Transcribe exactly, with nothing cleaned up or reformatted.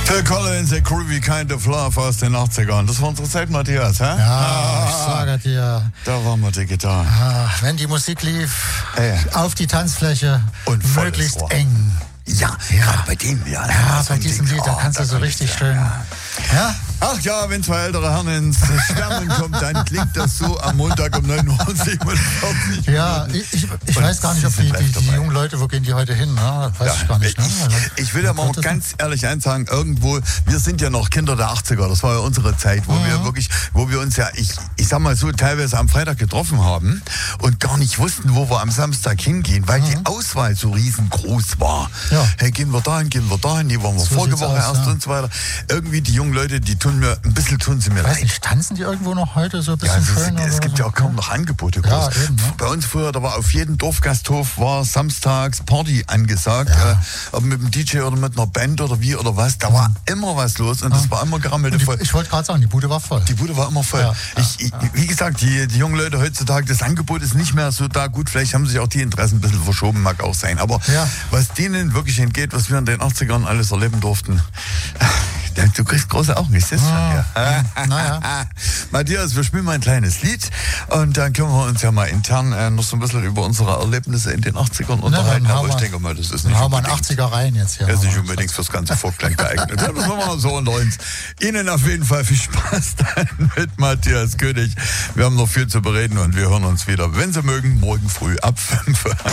Phil Collins, A Groovy Kind of Love aus den achtzigern. Das war unsere Zeit, Matthias, hä? Ja, ah, ich sage dir. Da waren wir dicke da. Ah, wenn die Musik lief, Ey. auf die Tanzfläche und möglichst Rohr. eng. Ja, ja, gerade bei dem, ja. Ja, bei diesem Lied, da kannst du so richtig schön... Ja? Ach ja, wenn zwei ältere Herren ins Sternen kommt, dann klingt das so am Montag um neun Uhr siebenundvierzig. Ja, ich, ich, ich weiß gar nicht, ob die, die, die jungen Leute, wo gehen die heute hin? Ne? Weiß Ja, ich gar nicht. Ne? Ich, ich will ja mal ganz ehrlich eins sagen, irgendwo, wir sind ja noch Kinder der achtziger, das war ja unsere Zeit, wo mhm. wir wirklich, wo wir uns ja, ich, ich sag mal so, teilweise am Freitag getroffen haben und gar nicht wussten, wo wir am Samstag hingehen, weil mhm. die Auswahl so riesengroß war. Ja. Hey, gehen wir dahin, gehen wir dahin, die waren wir So vorige Woche aus, erst ja. und so weiter. Irgendwie die jungen Leute, die tun mir, ein bisschen tun sie mir Ich weiß leid. nicht, tanzen die irgendwo noch heute so ein bisschen Ja, also schön? es, es gibt ja auch kaum noch Angebote. Ja, groß. eben, ne? Bei uns früher, da war auf jedem Dorfgasthof war samstags Party angesagt. Ja. Äh, ob mit einem D J oder mit einer Band oder wie oder was. Da war immer was los und das war immer gerammelte voll. Ich wollte gerade sagen, die Bude war voll. Die Bude war immer voll. Ja, ich, ich, wie gesagt, die, die jungen Leute heutzutage, das Angebot ist nicht mehr so da gut. Vielleicht haben sich auch die Interessen ein bisschen verschoben, mag auch sein. Aber Ja. was denen wirklich entgeht, was wir in den achtzigern alles erleben durften, du kriegst große Augen, ist das schon? Ja. Ja. Naja. Matthias, wir spielen mal ein kleines Lied und dann können wir uns ja mal intern äh, noch so ein bisschen über unsere Erlebnisse in den achtzigern unterhalten. dann Aber ich wir- denke mal, das ist Dann nicht haben wir einen unbedingt, achtziger rein jetzt hier. das ist nicht unbedingt fürs ganze Volksklang geeignet. Ja, das machen wir so unter uns. Ihnen auf jeden Fall viel Spaß dann mit Matthias König. Wir haben noch viel zu bereden und wir hören uns wieder, wenn Sie mögen, morgen früh ab fünf.